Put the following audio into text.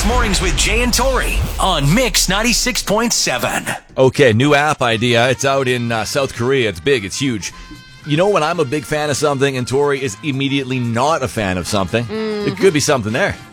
Mornings with Jay and Tori on Mix 96.7. Okay, new app idea. It's out in South Korea. It's big. It's huge. You know when I'm a big fan of something and Tori is immediately not a fan of something? It could be something there.